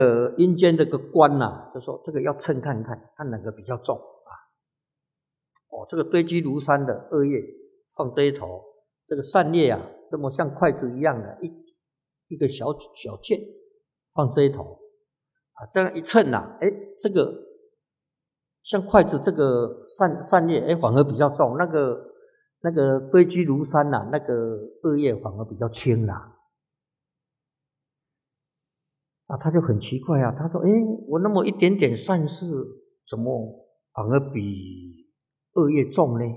阴间这个官呐，就说这个要称看看，看哪个比较重啊。这个堆积如山的恶业放这一头，这个善业啊，这么像筷子一样的一个小剑放这一头啊，这样一称啊，这个像筷子这个善业反而比较重，那个堆积如山呐，那个恶业反而比较轻啦。他就很奇怪啊，他说：“我那么一点点善事，怎么反而比恶业重呢？”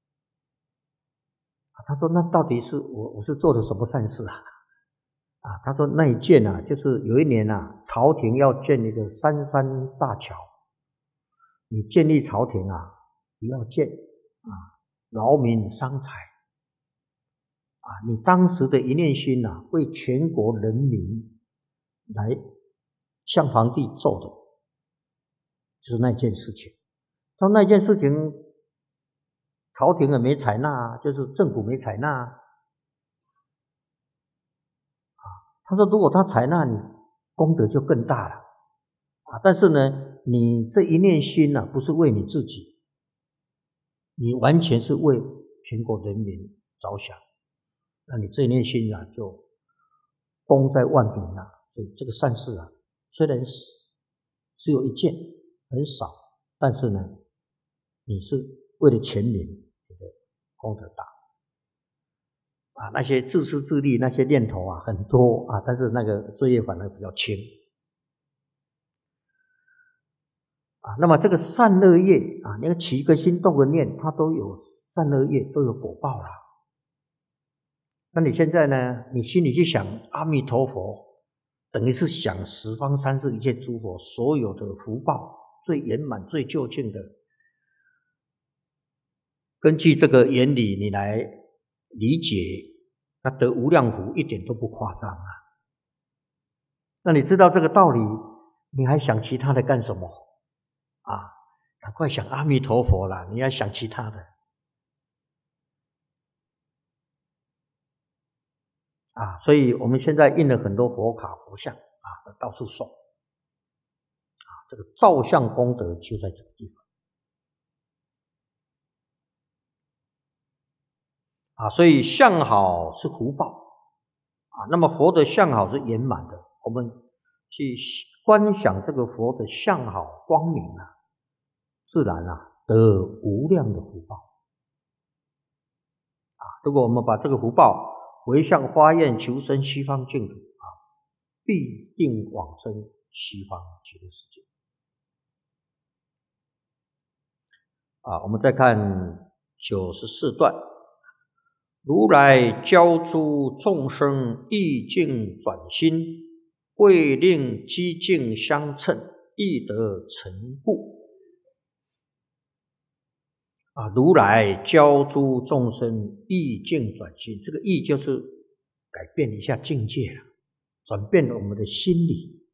他说：“那到底是我是做的什么善事啊？”他说那一件啊，就是有一年啊，朝廷要建一个三山大桥，你建立朝廷啊，不要建劳民伤财你当时的一念心啊，为全国人民来向皇帝奏的，就是那件事情。到那件事情，朝廷也没采纳，就是政府没采纳他说，如果他采纳你，功德就更大了但是呢，你这一念心不是为你自己，你完全是为全国人民着想，那你这一念心就功在万民所以这个善事虽然只有一件很少，但是呢，你是为了全民，你的功德大那些自私自利那些念头很多但是那个罪业反而比较轻那么这个善恶业那个起一个心动的念，它都有善恶业，都有果报啦。那你现在呢，你心里去想阿弥陀佛，等于是想十方三世一切诸佛所有的福报最圆满最究竟的，根据这个原理你来理解，那得无量福一点都不夸张那你知道这个道理，你还想其他的干什么赶快想阿弥陀佛啦，你要想其他的所以我们现在印了很多佛卡佛像到处送这个造像功德就在这个地方所以相好是福报那么佛的相好是圆满的，我们去观想这个佛的相好光明自然得无量的福报如果我们把这个福报回向发愿求生西方净土必定往生西方极乐世界我们再看94段，如来教诸众生意境转心，为令机境相称，亦得成故如来教诸众生意境转心，这个意就是改变一下境界了，转变了我们的心理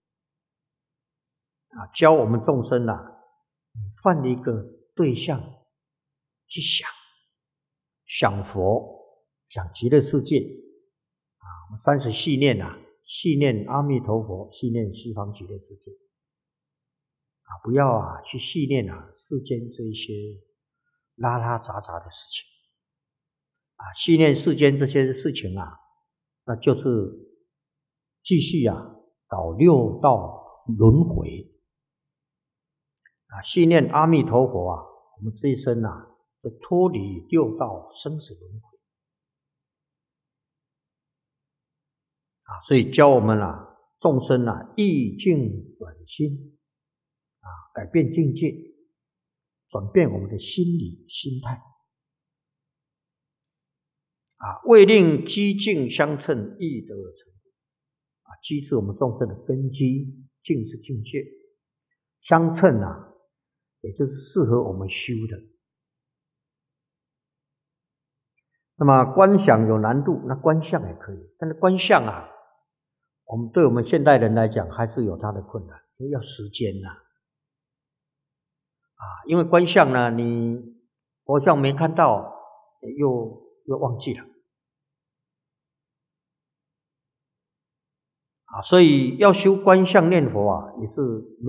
教我们众生换一个对象去想佛，想极乐世界我们30系念系念阿弥陀佛，系念西方极乐世界不要去系念世间这一些拉拉杂杂的事情系念世间这些事情那就是继续搞六道轮回系念阿弥陀佛我们这一生就脱离六道生死轮回所以教我们众生意境转心改变境界，转变我们的心理心态为令机境相称，亦得成机是我们众生的根基，境是境界，相称也就是适合我们修的。那么观想有难度，那观相也可以，但是观相我们对我们现代人来讲还是有它的困难，因为要时间因为观相呢，你佛像没看到，又忘记了所以要修观相念佛也是